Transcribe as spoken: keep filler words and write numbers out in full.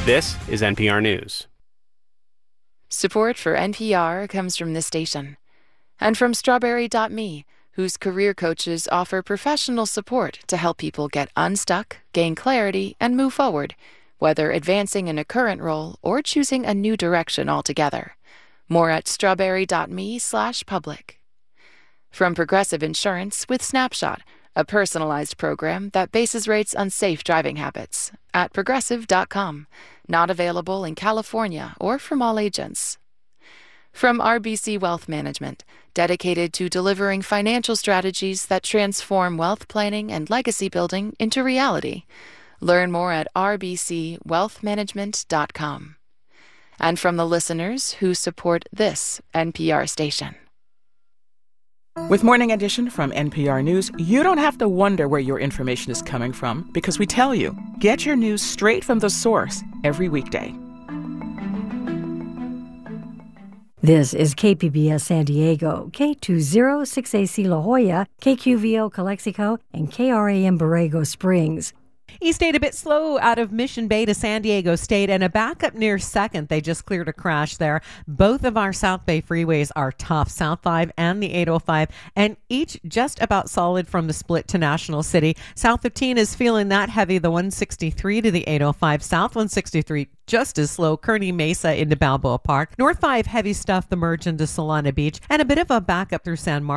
This is N P R News. Support for N P R comes from this station and from Strawberry dot me, whose career coaches offer professional support to help people get unstuck, gain clarity, and move forward, whether advancing in a current role or choosing a new direction altogether. More at strawberry dot me slash public. From Progressive Insurance with Snapshot, a personalized program that bases rates on safe driving habits, at progressive dot com. Not available in California or from all agents. From R B C Wealth Management, dedicated to delivering financial strategies that transform wealth planning and legacy building into reality. Learn more at r b c wealth management dot com. And from the listeners who support this N P R station. With Morning Edition from N P R News, you don't have to wonder where your information is coming from because we tell you. Get your news straight from the source every weekday. This is K P B S San Diego, K two oh six A C La Jolla, K Q V O Calexico, and K R A M Borrego Springs. East eight a bit slow out of Mission Bay to San Diego State, and a backup near second. They just cleared a crash there. Both of our South Bay freeways are tough, South five and the eight oh five, and each just about solid from the split to National City. South fifteen is feeling that heavy, the one sixty-three to the eight oh five. South one sixty-three just as slow, Kearney Mesa into Balboa Park. North five heavy stuff, the merge into Solana Beach, and a bit of a backup through San Marcos.